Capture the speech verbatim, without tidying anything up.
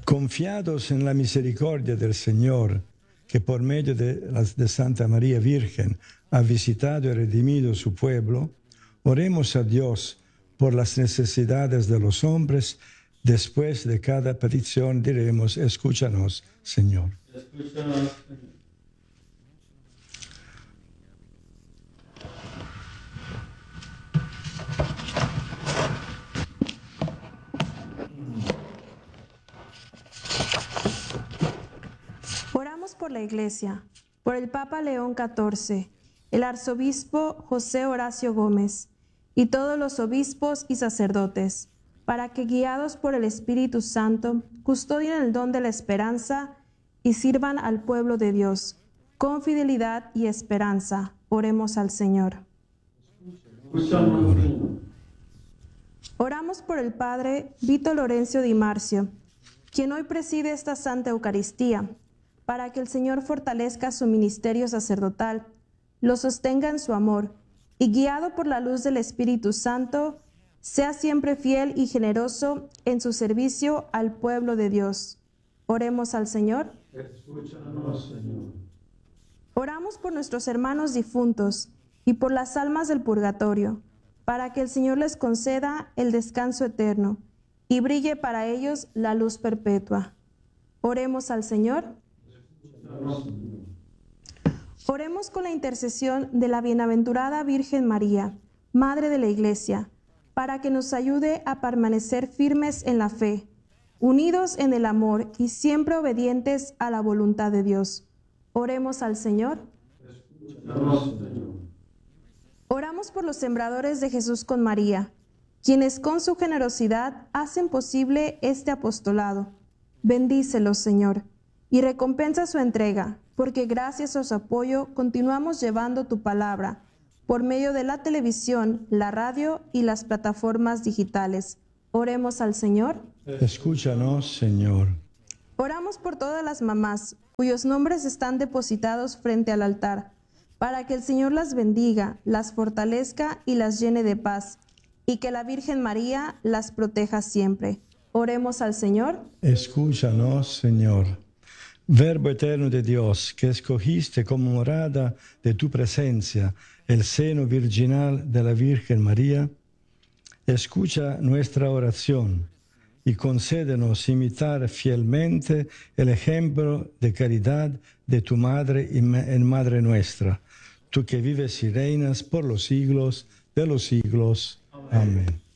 Confiados en la misericordia del Señor, que por medio de, la, de Santa María Virgen ha visitado y redimido su pueblo, oremos a Dios por las necesidades de los hombres. Después de cada petición diremos: escúchanos, Señor. Escúchanos, Señor. Oramos por la Iglesia, por el Papa León catorce, el Arzobispo José Horacio Gómez y todos los obispos y sacerdotes, para que, guiados por el Espíritu Santo, custodien el don de la esperanza y sirvan al pueblo de Dios con fidelidad y esperanza. Oremos al Señor. Escúchanos, Señor. Oramos por el Padre Vito Lorenzo Di Marcio, quien hoy preside esta Santa Eucaristía, para que el Señor fortalezca su ministerio sacerdotal, lo sostenga en su amor y, guiado por la luz del Espíritu Santo, sea siempre fiel y generoso en su servicio al pueblo de Dios. Oremos al Señor. Escúchanos, Señor. Oramos por nuestros hermanos difuntos y por las almas del purgatorio, para que el Señor les conceda el descanso eterno y brille para ellos la luz perpetua. Oremos al Señor. Escúchanos, Señor. Oremos con la intercesión de la bienaventurada Virgen María, Madre de la Iglesia, para que nos ayude a permanecer firmes en la fe, unidos en el amor y siempre obedientes a la voluntad de Dios. Oremos al Señor. Escúchanos, Señor. Oramos por los sembradores de Jesús con María, quienes con su generosidad hacen posible este apostolado. Bendícelos, Señor, y recompensa su entrega, porque gracias a su apoyo continuamos llevando tu palabra por medio de la televisión, la radio y las plataformas digitales. Oremos al Señor. Escúchanos, Señor. Oramos por todas las mamás cuyos nombres están depositados frente al altar, para que el Señor las bendiga, las fortalezca y las llene de paz, y que la Virgen María las proteja siempre. Oremos al Señor. Escúchanos, Señor. Verbo eterno de Dios, que escogiste como morada de tu presencia el seno virginal de la Virgen María, escucha nuestra oración y concédenos imitar fielmente el ejemplo de caridad de tu Madre y Madre nuestra, tú que vives y reinas por los siglos de los siglos. Amén.